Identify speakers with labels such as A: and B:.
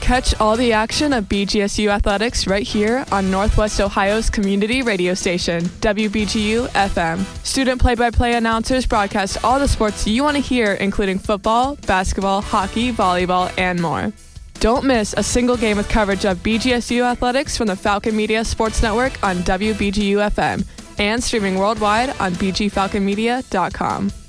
A: Catch all the action of BGSU athletics right here on Northwest Ohio's community radio station, WBGU FM. Student play-by-play announcers broadcast all the sports you want to hear, including football, basketball, hockey, volleyball, and more. Don't miss a single game with coverage of BGSU athletics from the Falcon Media Sports Network on WBGU FM and streaming worldwide on bgfalconmedia.com.